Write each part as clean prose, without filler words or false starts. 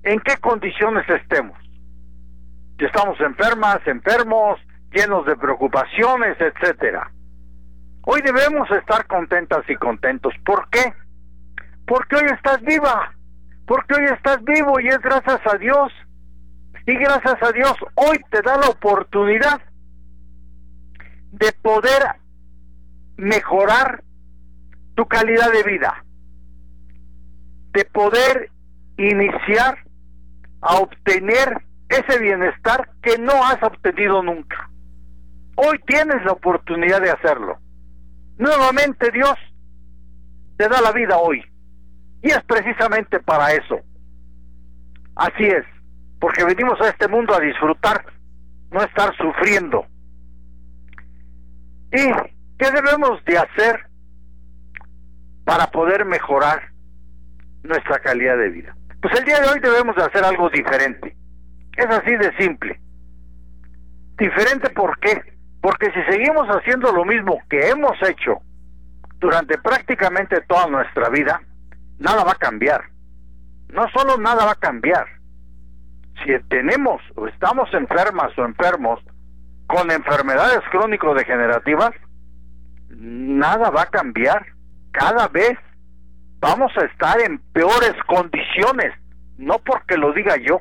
en qué condiciones estemos. Si estamos enfermas, enfermos, llenos de preocupaciones, etcétera. Hoy debemos estar contentas y contentos. ¿Por qué? Porque hoy estás viva, porque hoy estás vivo y es gracias a Dios. Y gracias a Dios hoy te da la oportunidad de poder mejorar tu calidad de vida, de poder iniciar a obtener ese bienestar que no has obtenido nunca. Hoy tienes la oportunidad de hacerlo. Nuevamente Dios te da la vida hoy, y es precisamente para eso. Así es, porque venimos a este mundo a disfrutar, no estar sufriendo. ¿Y qué debemos de hacer para poder mejorar nuestra calidad de vida? Pues el día de hoy debemos de hacer algo diferente. Es así de simple. ¿Diferente por qué? Porque si seguimos haciendo lo mismo que hemos hecho durante prácticamente toda nuestra vida, nada va a cambiar. No solo nada va a cambiar. Si tenemos o estamos enfermas o enfermos con enfermedades crónico-degenerativas, nada va a cambiar. Cada vez vamos a estar en peores condiciones, no porque lo diga yo,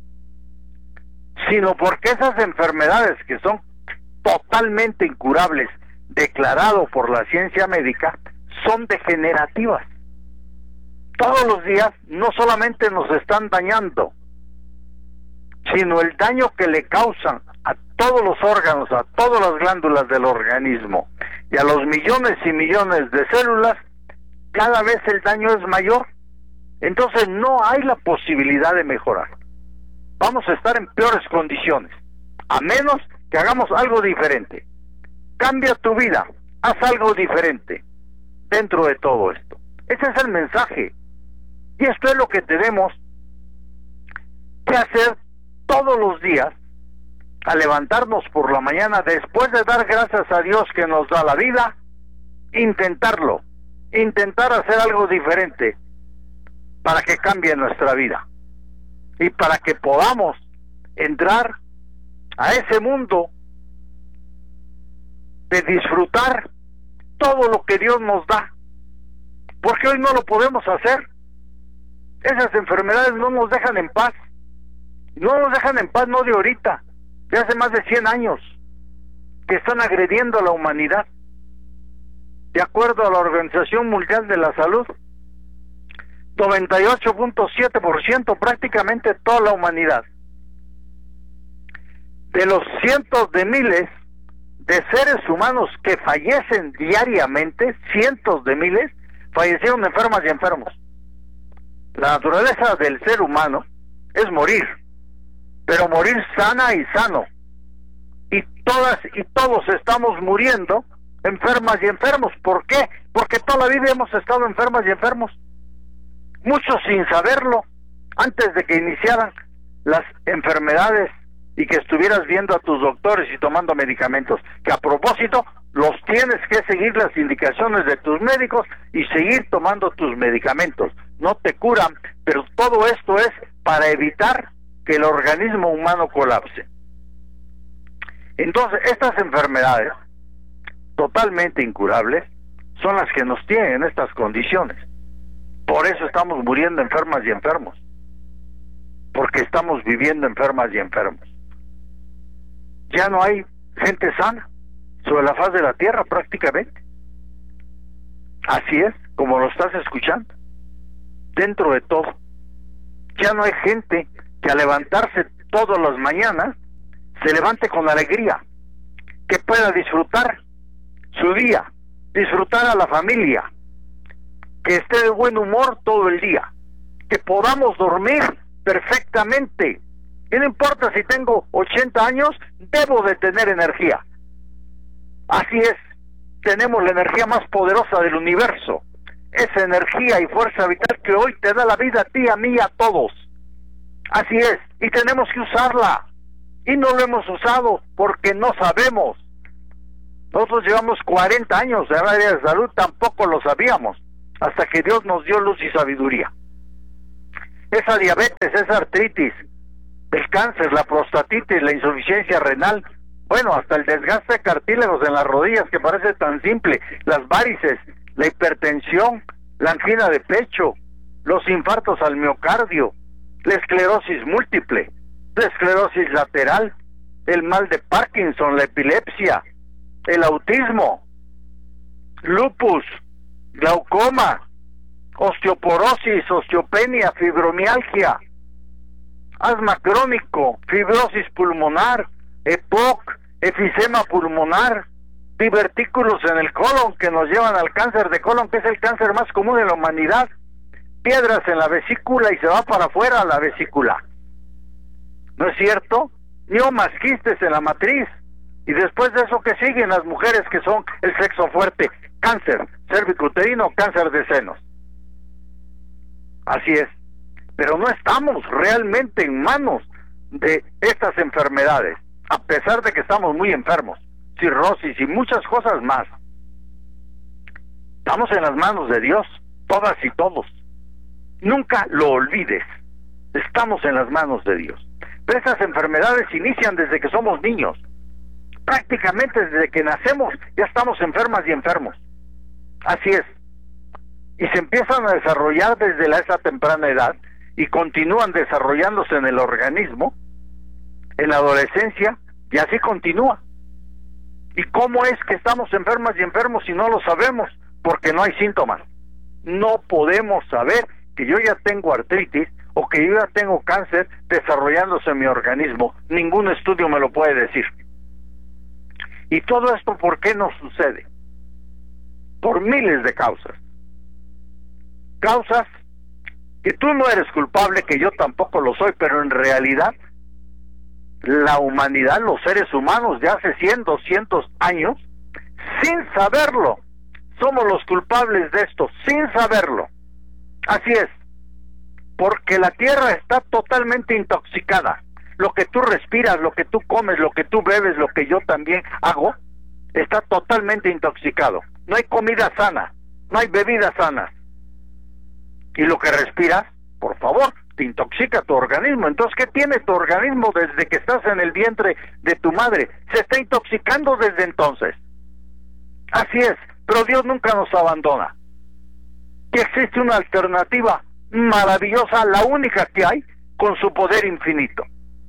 sino porque esas enfermedades que son totalmente incurables, declarado por la ciencia médica, son degenerativas. Todos los días no solamente nos están dañando, sino el daño que le causan a todos los órganos, a todas las glándulas del organismo y a los millones y millones de células, cada vez el daño es mayor. Entonces no hay la posibilidad de mejorar. Vamos a estar en peores condiciones, a menos que hagamos algo diferente. Cambia tu vida, haz algo diferente dentro de todo esto. Ese es el mensaje. Y esto es lo que tenemos que hacer todos los días al levantarnos por la mañana, después de dar gracias a Dios que nos da la vida, intentarlo, intentar hacer algo diferente para que cambie nuestra vida y para que podamos entrar a ese mundo de disfrutar todo lo que Dios nos da, porque hoy no lo podemos hacer. Esas enfermedades no nos dejan en paz, no nos dejan en paz, no de ahorita, de hace más de 100 años que están agrediendo a la humanidad. De acuerdo a la Organización Mundial de la Salud, 98.7%, prácticamente toda la humanidad, de los cientos de miles de seres humanos que fallecen diariamente, cientos de miles, fallecieron enfermas y enfermos. La naturaleza del ser humano es morir, pero morir sana y sano. Y todas y todos estamos muriendo enfermas y enfermos. ¿Por qué? Porque toda la vida hemos estado enfermas y enfermos. Muchos sin saberlo, antes de que iniciaran las enfermedades y que estuvieras viendo a tus doctores y tomando medicamentos, que a propósito los tienes que seguir las indicaciones de tus médicos y seguir tomando tus medicamentos. No te curan, pero todo esto es para evitar que el organismo humano colapse. Entonces, estas enfermedades totalmente incurables son las que nos tienen en estas condiciones. Por eso estamos muriendo enfermas y enfermos, porque estamos viviendo enfermas y enfermos. Ya no hay gente sana sobre la faz de la tierra prácticamente. Así es, como lo estás escuchando. Dentro de todo, ya no hay gente que al levantarse todas las mañanas se levante con alegría, que pueda disfrutar su día, disfrutar a la familia, que esté de buen humor todo el día, que podamos dormir perfectamente. Y no importa si tengo 80 años, debo de tener energía. Así es, tenemos la energía más poderosa del universo, esa energía y fuerza vital que hoy te da la vida a ti, a mí, a todos. Así es, y tenemos que usarla, y no lo hemos usado porque no sabemos. Nosotros llevamos 40 años de área de salud, tampoco lo sabíamos, hasta que Dios nos dio luz y sabiduría. esa diabetes, esa artritis, el cáncer, la prostatitis, la insuficiencia renal, bueno, hasta el desgaste de cartílagos en las rodillas, que parece tan simple, las varices, la hipertensión, la angina de pecho, los infartos al miocardio, la esclerosis múltiple, la esclerosis lateral, el mal de Parkinson, la epilepsia, el autismo, lupus, glaucoma, osteoporosis, osteopenia, fibromialgia, asma crónico, fibrosis pulmonar, EPOC, efisema pulmonar, divertículos en el colon que nos llevan al cáncer de colon, que es el cáncer más común en la humanidad, piedras en la vesícula y se va para afuera la vesícula, ¿no es cierto? Miomas, quistes en la matriz, y después de eso, ¿qué siguen las mujeres que son el sexo fuerte? Cáncer cervicuterino, cáncer de senos. Así es, pero no estamos realmente en manos de estas enfermedades, a pesar de que estamos muy enfermos, cirrosis y muchas cosas más. Estamos en las manos de Dios, todas y todos. Nunca lo olvides, estamos en las manos de Dios. Pero estas enfermedades inician desde que somos niños. Prácticamente desde que nacemos ya estamos enfermas y enfermos. Así es. Y se empiezan a desarrollar desde esa temprana edad y continúan desarrollándose en el organismo, en la adolescencia, y así continúa. ¿Y cómo es que estamos enfermas y enfermos si no lo sabemos? Porque no hay síntomas. No podemos saber que yo ya tengo artritis o que yo ya tengo cáncer desarrollándose en mi organismo. Ningún estudio me lo puede decir. ¿Y todo esto por qué nos sucede? Por miles de causas. Causas que tú no eres culpable, que yo tampoco lo soy, pero en realidad la humanidad, los seres humanos de hace 100, 200 años, sin saberlo, somos los culpables de esto, sin saberlo. Así es, porque la tierra está totalmente intoxicada. Lo que tú respiras, lo que tú comes, lo que tú bebes, lo que yo también hago, está totalmente intoxicado. No hay comida sana, no hay bebidas sanas. Y lo que respiras, por favor, te intoxica tu organismo. Entonces, ¿qué tiene tu organismo desde que estás en el vientre de tu madre? Se está intoxicando desde entonces. Así es, pero Dios nunca nos abandona. Y existe una alternativa maravillosa, la única que hay, con su poder infinito.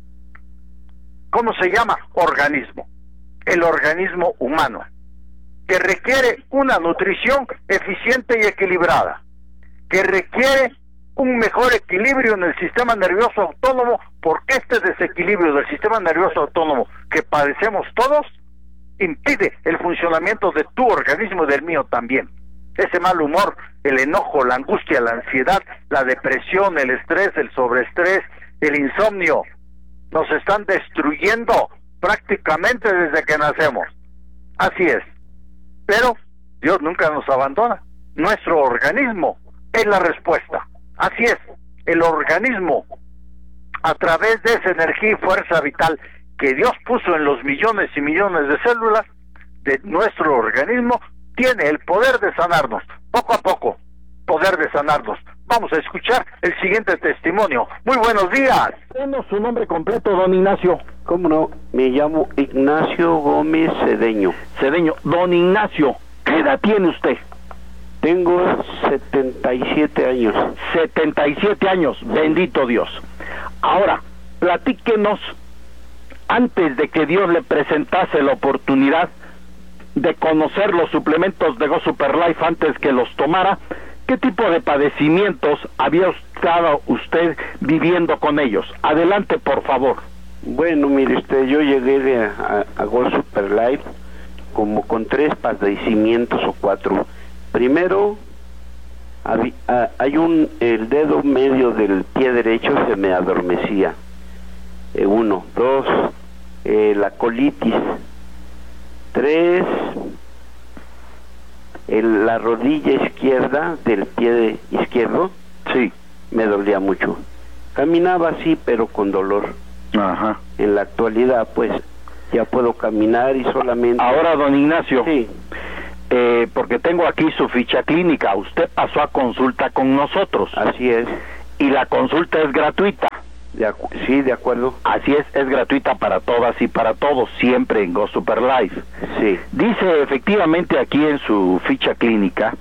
¿Cómo se llama? Organismo. El organismo humano, que requiere una nutrición eficiente y equilibrada, que requiere un mejor equilibrio en el sistema nervioso autónomo, porque este desequilibrio del sistema nervioso autónomo que padecemos todos impide el funcionamiento de tu organismo y del mío también. Ese mal humor, el enojo, la angustia, la ansiedad, la depresión, el estrés, el sobreestrés, el insomnio, nos están destruyendo prácticamente desde que nacemos. Así es. Pero Dios nunca nos abandona. Nuestro organismo es la respuesta. Así es. El organismo, a través de esa energía y fuerza vital que Dios puso en los millones y millones de células de nuestro organismo, tiene el poder de sanarnos. Poco a poco, poder de sanarnos. Vamos a escuchar el siguiente testimonio. Muy buenos días. Denos su nombre completo, don Ignacio. ¿Cómo no? Me llamo Ignacio Gómez Cedeño. Cedeño. Don Ignacio, ¿qué edad tiene usted? Tengo 77 años. 77 años, bendito Dios. Ahora, platíquenos, antes de que Dios le presentase la oportunidad de conocer los suplementos de Go Super Life antes que los tomara, ¿qué tipo de padecimientos había estado usted viviendo con ellos? Adelante, por favor. Bueno, mire usted, yo llegué a Go Super Life como con 3 padecimientos o 4. Primero, el dedo medio del pie derecho se me adormecía. 1, 2, la colitis. 3, la rodilla izquierda del pie izquierdo, sí, me dolía mucho. Caminaba así, pero con dolor. Ajá. En la actualidad, pues, ya puedo caminar y solamente... Ahora, don Ignacio, sí, porque tengo aquí su ficha clínica. Usted pasó a consulta con nosotros. así es. y la consulta es gratuita. Sí, de acuerdo. Así es gratuita para todas y para todos, siempre en Go Super Life. Sí. Dice efectivamente aquí en su ficha clínica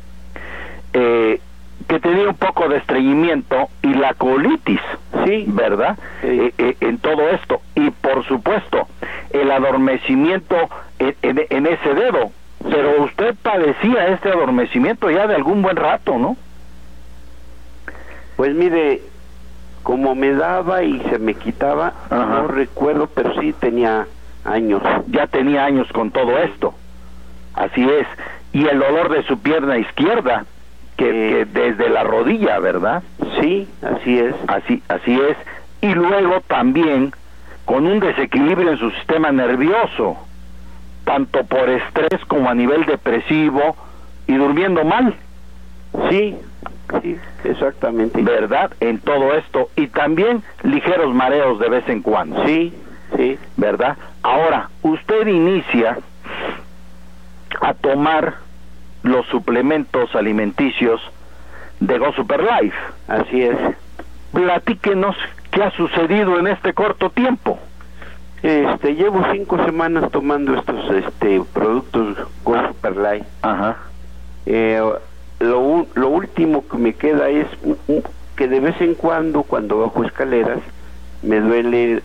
que tenía un poco de estreñimiento y la colitis, sí, ¿verdad? Sí. En todo esto, y por supuesto el adormecimiento en ese dedo, pero usted padecía este adormecimiento ya de algún buen rato, ¿no? Pues mire, como me daba y se me quitaba, ajá, no recuerdo, pero sí tenía años. Ya tenía años con todo esto, así es, y el dolor de su pierna izquierda, que desde la rodilla, ¿verdad? Sí, así es. Así es, y luego también con un desequilibrio en su sistema nervioso, tanto por estrés como a nivel depresivo, y durmiendo mal. Sí, sí, exactamente. ¿Verdad? En todo esto, y también ligeros mareos de vez en cuando. Sí, sí. ¿Verdad? Ahora, usted inicia a tomar los suplementos alimenticios de Go Super Life. Así es. Platíquenos qué ha sucedido en este corto tiempo. Llevo 5 semanas tomando estos productos Go Super Life. Ajá. Lo último que me queda es que de vez en cuando bajo escaleras me duele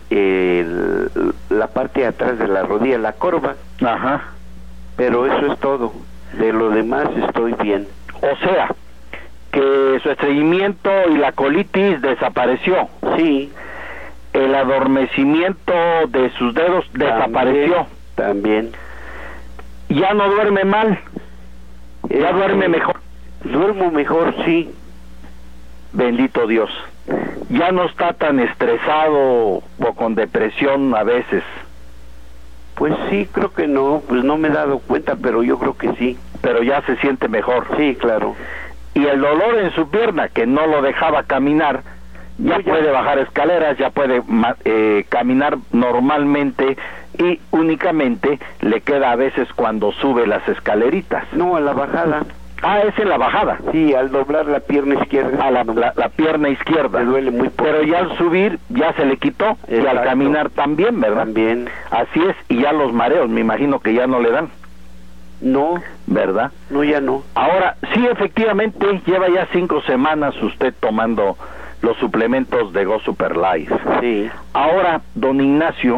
la parte de atrás de la rodilla, la corva. Ajá. Pero eso es todo. De lo demás estoy bien. O sea, que su estreñimiento y la colitis desapareció. Sí. El adormecimiento de sus dedos desapareció. También. Ya no duerme mal. Ya duerme mejor. Duermo mejor, sí. Bendito Dios. Ya no está tan estresado o con depresión a veces. Pues sí, creo que no, pues no me he dado cuenta, pero yo creo que sí. Pero ya se siente mejor. Sí, claro. Y el dolor en su pierna, que no lo dejaba caminar, ya puede bajar escaleras, ya puede caminar normalmente, y únicamente le queda a veces cuando sube las escaleritas. No, a la bajada. Ah, es en la bajada. Sí, al doblar la pierna izquierda. A la pierna izquierda. Me duele muy poco. Pero ya al subir ya se le quitó. Exacto. Y al caminar también, ¿verdad? También. Así es, y ya los mareos, me imagino que ya no le dan. No. ¿Verdad? No, ya no. Ahora, sí, efectivamente, lleva ya 5 semanas usted tomando los suplementos de Go Super Life. Sí. Ahora, don Ignacio,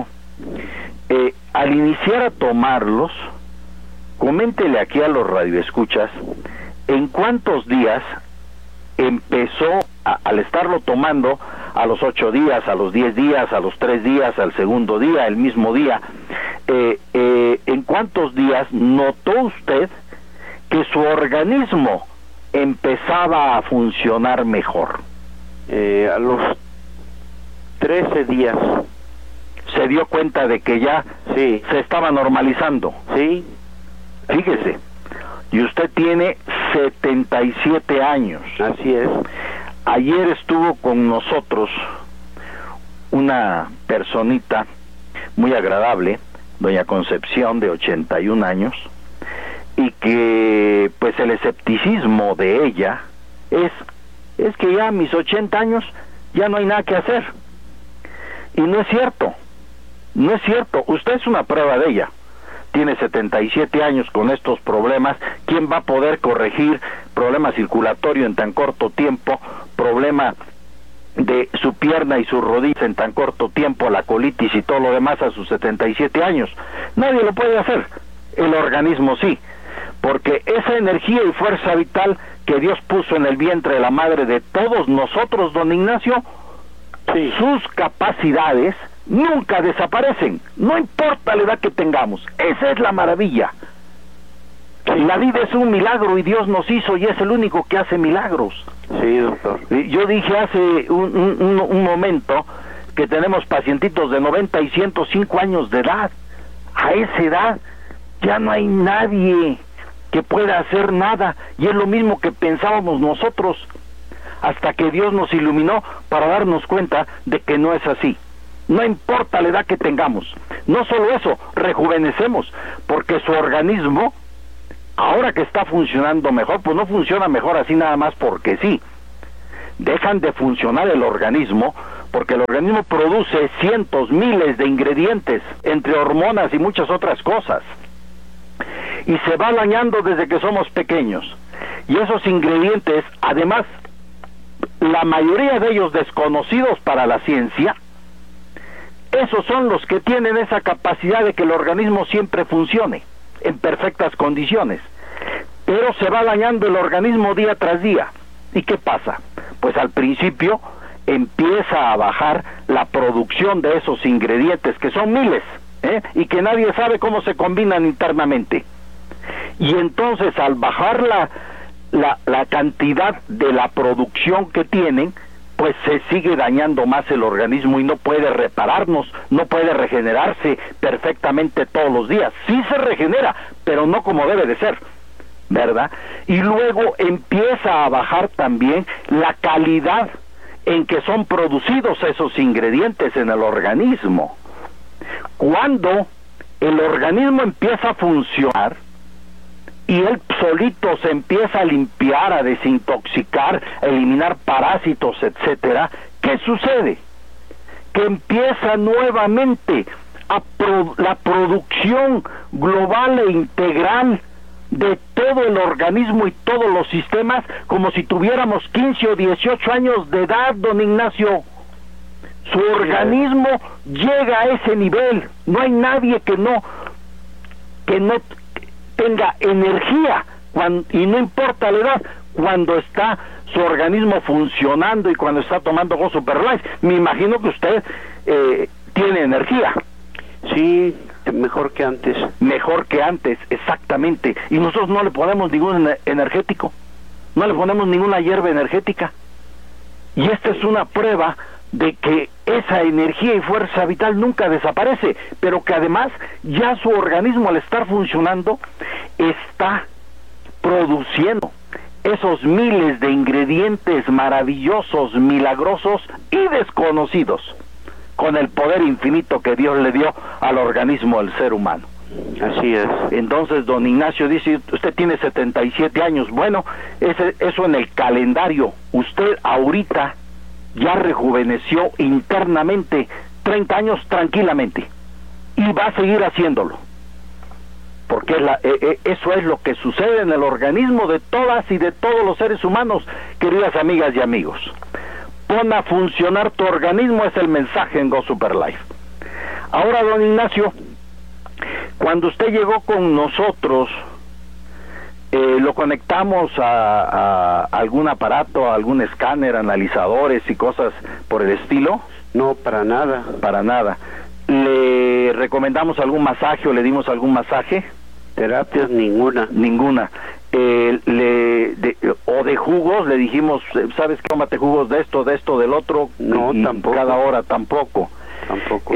al iniciar a tomarlos, coméntele aquí a los radioescuchas en cuántos días empezó al estarlo tomando, a los 8 días, a los 10 días, a los 3 días, al segundo día, el mismo día, en cuántos días notó usted que su organismo empezaba a funcionar mejor. A los 13 días. Se dio cuenta de que ya sí, se estaba normalizando. Sí. Fíjese, y usted tiene 77 años. Así es. Ayer estuvo con nosotros una personita muy agradable, doña Concepción, de 81 años, y que pues el escepticismo de ella es que ya a mis 80 años ya no hay nada que hacer. Y no es cierto, no es cierto. Usted es una prueba de ella. Tiene 77 años con estos problemas. ¿Quién va a poder corregir problema circulatorio en tan corto tiempo? Problema de su pierna y su rodilla en tan corto tiempo, la colitis y todo lo demás a sus 77 años. Nadie lo puede hacer. El organismo sí, porque esa energía y fuerza vital que Dios puso en el vientre de la madre de todos nosotros, don Ignacio, sí, sus capacidades nunca desaparecen, no importa la edad que tengamos. Esa es la maravilla. Sí. La vida es un milagro y Dios nos hizo y es el único que hace milagros. Sí, doctor. Yo dije hace un momento que tenemos pacientitos de 90 y 105 años de edad. A esa edad ya no hay nadie que pueda hacer nada, y es lo mismo que pensábamos nosotros, hasta que Dios nos iluminó para darnos cuenta de que no es así. No importa la edad que tengamos, no solo eso, rejuvenecemos, porque su organismo, ahora que está funcionando mejor, pues no funciona mejor así nada más porque sí, dejan de funcionar el organismo, porque el organismo produce cientos, miles de ingredientes, entre hormonas y muchas otras cosas, y se va dañando desde que somos pequeños. Y esos ingredientes, además, la mayoría de ellos desconocidos para la ciencia, esos son los que tienen esa capacidad de que el organismo siempre funcione en perfectas condiciones. Pero se va dañando el organismo día tras día. ¿Y qué pasa? Pues al principio empieza a bajar la producción de esos ingredientes, que son miles, y que nadie sabe cómo se combinan internamente. Y entonces, al bajar la cantidad de la producción que tienen, pues se sigue dañando más el organismo y no puede repararnos, no puede regenerarse perfectamente todos los días. Sí se regenera, pero no como debe de ser, ¿verdad? Y luego empieza a bajar también la calidad en que son producidos esos ingredientes en el organismo. Cuando el organismo empieza a funcionar y él solito se empieza a limpiar, a desintoxicar, a eliminar parásitos, etcétera, ¿qué sucede? Que empieza nuevamente la producción global e integral de todo el organismo y todos los sistemas, como si tuviéramos 15 o 18 años de edad, don Ignacio. Su organismo llega a ese nivel. No hay nadie que no tenga energía, y no importa la edad, cuando está su organismo funcionando y cuando está tomando Go Super Life. Me imagino que usted tiene energía. Sí, mejor que antes. Mejor que antes, exactamente. Y nosotros no le ponemos ningún energético, no le ponemos ninguna hierba energética. Y esta es una prueba de que esa energía y fuerza vital nunca desaparece, pero que además ya su organismo, al estar funcionando, está produciendo esos miles de ingredientes maravillosos, milagrosos y desconocidos, con el poder infinito que Dios le dio al organismo del ser humano. Así es. Entonces, don Ignacio dice, usted tiene 77 años. Bueno, eso en el calendario. Usted ahorita ya rejuveneció internamente 30 años tranquilamente, y va a seguir haciéndolo, porque eso es lo que sucede en el organismo de todas y de todos los seres humanos, queridas amigas y amigos. Pon a funcionar tu organismo, es el mensaje en Go Super Life. Ahora, don Ignacio, cuando usted llegó con nosotros, lo conectamos a algún aparato, a algún escáner, analizadores y cosas por el estilo. No, para nada. Para nada. ¿Le recomendamos algún masaje o le dimos algún masaje? Terapias ninguna. Ninguna. O de jugos, le dijimos, ¿sabes qué? Tómate jugos de esto, del otro. No, tampoco. Cada hora, tampoco. Tampoco.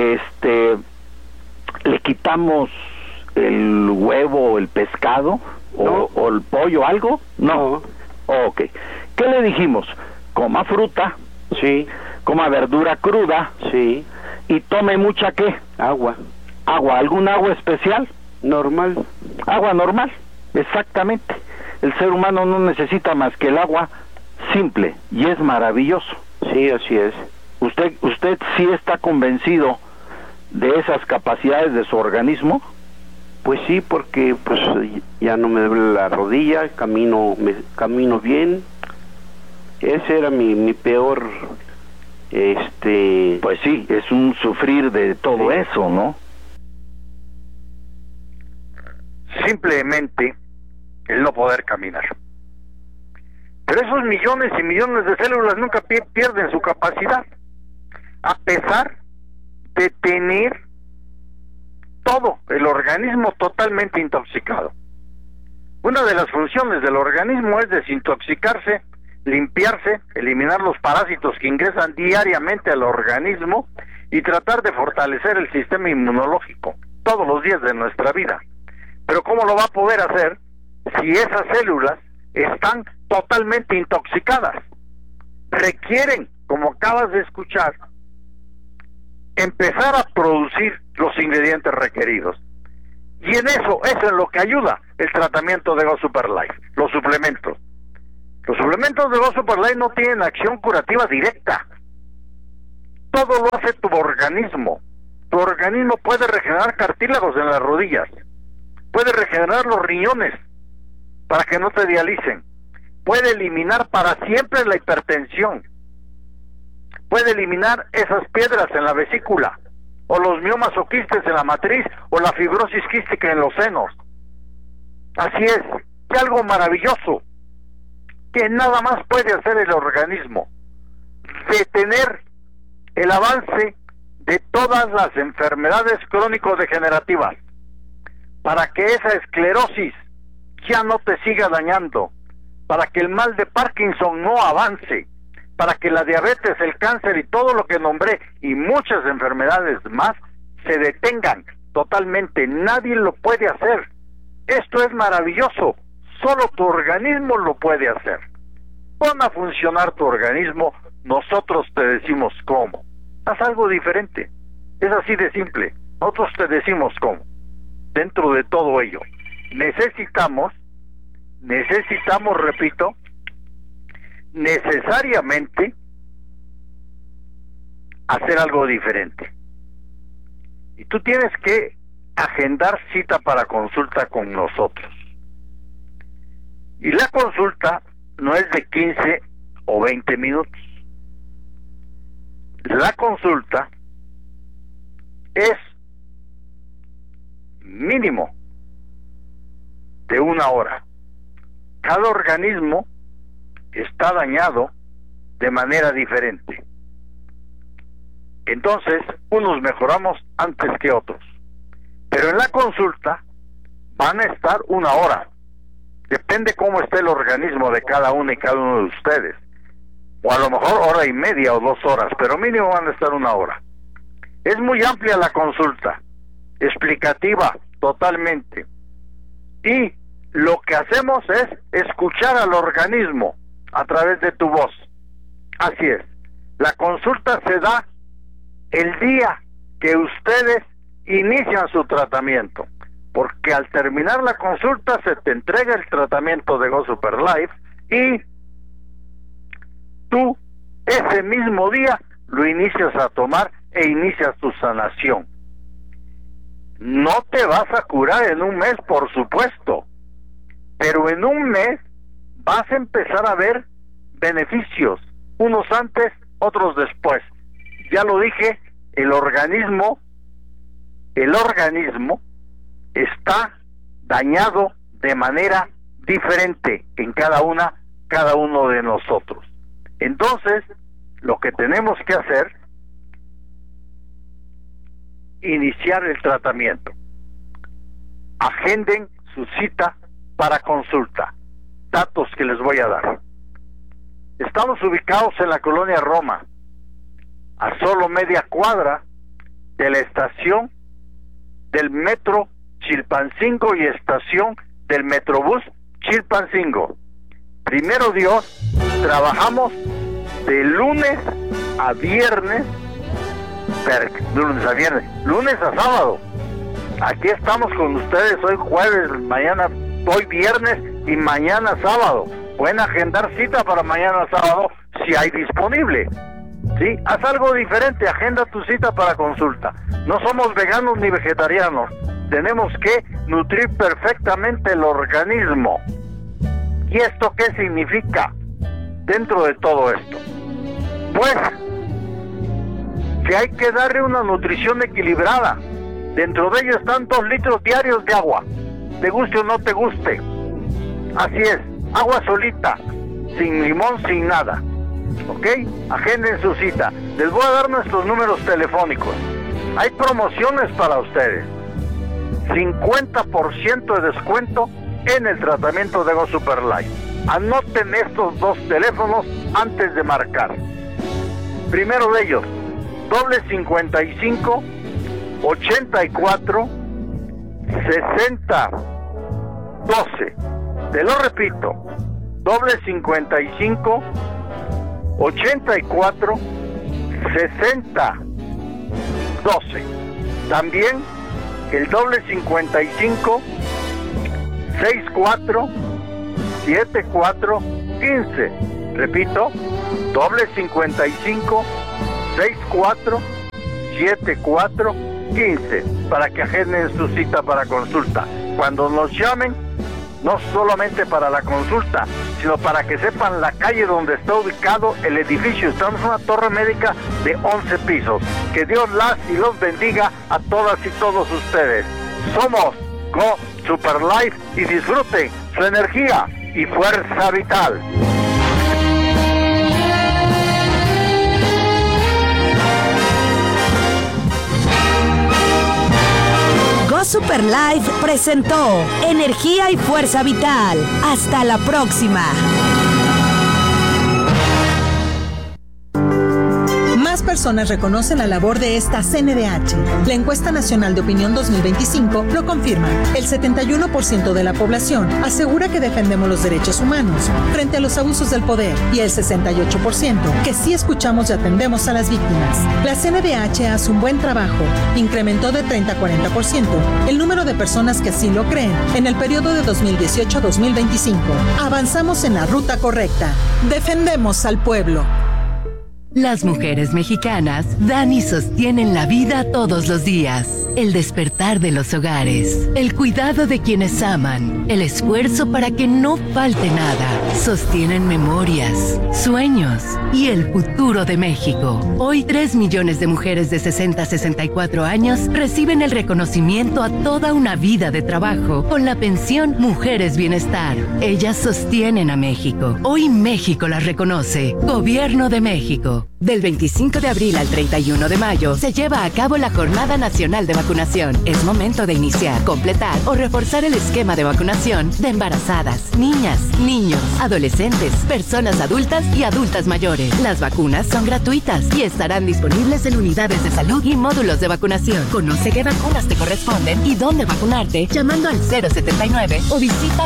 Le quitamos el huevo, el pescado, no. o el pollo, algo. No. Ok. ¿Qué le dijimos? Coma fruta. Sí. Coma verdura cruda. Sí. Y tome mucha, ¿qué? Agua. Agua. ¿Algún agua especial? Normal. Agua normal, exactamente. El ser humano no necesita más que el agua simple, y es maravilloso. Sí, así es. ¿Usted sí está convencido de esas capacidades de su organismo? Pues sí, porque pues ya no me duele la rodilla, camino bien. Ese era mi peor, Pues sí, es un sufrir de todo eso, ¿no? Simplemente el no poder caminar. Pero esos millones y millones de células nunca pierden su capacidad, a pesar de tener todo el organismo totalmente intoxicado. Una de las funciones del organismo es desintoxicarse, limpiarse, eliminar los parásitos que ingresan diariamente al organismo y tratar de fortalecer el sistema inmunológico todos los días de nuestra vida. Pero ¿cómo lo va a poder hacer si esas células están totalmente intoxicadas? Requieren, como acabas de escuchar, empezar a producir los ingredientes requeridos. Y en eso es en lo que ayuda el tratamiento de Go Super Life, los suplementos. Los suplementos de Go Super Life no tienen acción curativa directa. Todo lo hace tu organismo. Tu organismo puede regenerar cartílagos en las rodillas, puede regenerar los riñones para que no te dialicen, puede eliminar para siempre la hipertensión, puede eliminar esas piedras en la vesícula, o los miomas o quistes en la matriz, o la fibrosis quística en los senos. Así es, que algo maravilloso, que nada más puede hacer el organismo: detener el avance de todas las enfermedades crónico-degenerativas, para que esa esclerosis ya no te siga dañando, para que el mal de Parkinson no avance, para que la diabetes, el cáncer y todo lo que nombré y muchas enfermedades más se detengan totalmente. Nadie lo puede hacer. Esto es maravilloso, solo tu organismo lo puede hacer. Pon a funcionar tu organismo, nosotros te decimos cómo. Haz algo diferente, es así de simple. Nosotros te decimos cómo. Dentro de todo ello, necesitamos, repito, necesariamente hacer algo diferente. Y tú tienes que agendar cita para consulta con nosotros. Y la consulta no es de 15 o 20 minutos. La consulta es mínimo de 1 hora. Cada organismo está dañado de manera diferente. Entonces, unos mejoramos antes que otros. Pero en la consulta van a estar 1 hora. Depende cómo esté el organismo de cada uno y cada uno de ustedes. O a lo mejor 1 hora y media o 2 horas, pero mínimo van a estar 1 hora. Es muy amplia la consulta, explicativa totalmente. Y lo que hacemos es escuchar al organismo a través de tu voz. Así es. La consulta se da el día que ustedes inician su tratamiento, porque al terminar la consulta se te entrega el tratamiento de Go Super Life y tú ese mismo día lo inicias a tomar e inicias tu sanación. No te vas a curar en un mes, por supuesto, pero en un mes vas a empezar a ver beneficios, unos antes, otros después. Ya lo dije, el organismo está dañado de manera diferente en cada uno de nosotros. Entonces, lo que tenemos que hacer, iniciar el tratamiento. Agenden su cita para consulta. Datos que les voy a dar. Estamos ubicados en la colonia Roma, a solo media cuadra de la estación del metro Chilpancingo y estación del metrobús Chilpancingo. Primero Dios, trabajamos de lunes a viernes, lunes a sábado. Aquí estamos con ustedes hoy jueves, mañana, hoy viernes y mañana sábado. Pueden agendar cita para mañana sábado si hay disponible. ¿Sí? Haz algo diferente, agenda tu cita para consulta. No somos veganos ni vegetarianos. Tenemos que nutrir perfectamente el organismo. ¿Y esto qué significa dentro de todo esto? Pues que hay que darle una nutrición equilibrada. Dentro de ello están 2 litros diarios de agua, te guste o no te guste. Así es, agua solita, sin limón, sin nada. ¿Ok? Agenden su cita. Les voy a dar nuestros números telefónicos. Hay promociones para ustedes. 50% de descuento en el tratamiento de Go Super Life. Anoten estos 2 teléfonos antes de marcar. Primero de ellos, +55 84 60 12. Te lo repito, +55 84 60 12. También el +55 64 7415. Repito, doble 55 64 74 15 para que agenden su cita para consulta. Cuando nos llamen, no solamente para la consulta, sino para que sepan la calle donde está ubicado el edificio. Estamos en una torre médica de 11 pisos. Que Dios las y los bendiga a todas y todos ustedes. Somos Go Super Life y disfruten su energía y fuerza vital. Go Super Life presentó Energía y Fuerza Vital. Hasta la próxima. Más personas reconocen la labor de esta CNDH. La encuesta nacional de opinión 2025 lo confirma. El 71% de la población asegura que defendemos los derechos humanos frente a los abusos del poder y el 68% que sí escuchamos y atendemos a las víctimas. La CNDH hace un buen trabajo. Incrementó de 30 a 40% el número de personas que así lo creen en el periodo de 2018 a 2025. Avanzamos en la ruta correcta. Defendemos al pueblo. Las mujeres mexicanas dan y sostienen la vida todos los días. El despertar de los hogares, el cuidado de quienes aman, el esfuerzo para que no falte nada. Sostienen memorias, sueños y el futuro de México. Hoy 3 millones de mujeres de 60 a 64 años reciben el reconocimiento a toda una vida de trabajo con la pensión Mujeres Bienestar. Ellas sostienen a México. Hoy México las reconoce. Gobierno de México. Del 25 de abril al 31 de mayo se lleva a cabo la Jornada Nacional de Vacunación. Es momento de iniciar, completar o reforzar el esquema de vacunación de embarazadas, niñas, niños, adolescentes, personas adultas y adultas mayores. Las vacunas son gratuitas y estarán disponibles en unidades de salud y módulos de vacunación. Conoce qué vacunas te corresponden y dónde vacunarte llamando al 079 o visita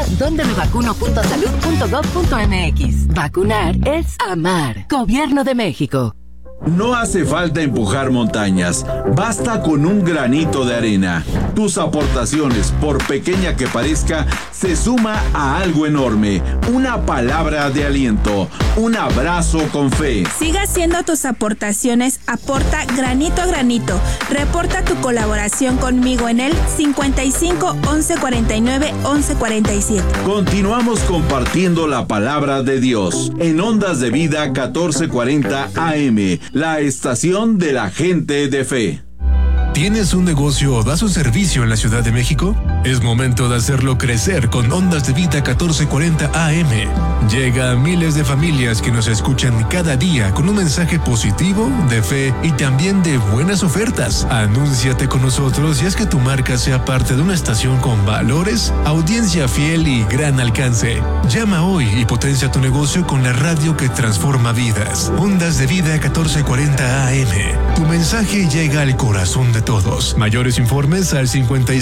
dondemevacuno.salud.gov.mx. Vacunar es amar. Gobierno de México. No hace falta empujar montañas, basta con un granito de arena. Tus aportaciones, por pequeña que parezca, se suma a algo enorme. Una palabra de aliento, un abrazo con fe. Siga haciendo tus aportaciones, aporta granito a granito. Reporta tu colaboración conmigo en el 55 11 49 11 47. Continuamos compartiendo la palabra de Dios en Ondas de Vida 1440 AM. La estación de la gente de fe. ¿Tienes un negocio o das un servicio en la Ciudad de México? Es momento de hacerlo crecer con Ondas de Vida 1440 AM. Llega a miles de familias que nos escuchan cada día con un mensaje positivo, de fe y también de buenas ofertas. Anúnciate con nosotros y haz que tu marca sea parte de una estación con valores, audiencia fiel y gran alcance. Llama hoy y potencia tu negocio con la radio que transforma vidas. Ondas de Vida 1440 AM. Tu mensaje llega al corazón de todos. Mayores informes al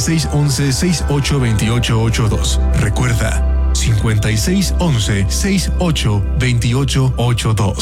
5611-682882. Recuerda, 5611-682882.